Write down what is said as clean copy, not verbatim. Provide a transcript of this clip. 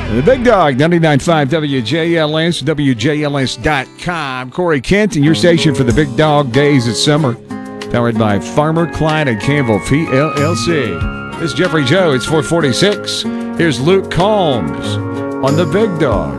The Big Dog, 99.5 WJLS, WJLS.com. Corey Kent and your station for the Big Dog Days of Summer. Powered by Farmer, Clyde, and Campbell, PLLC. This is Jeffrey Joe. It's 446. Here's Luke Combs on the Big Dog.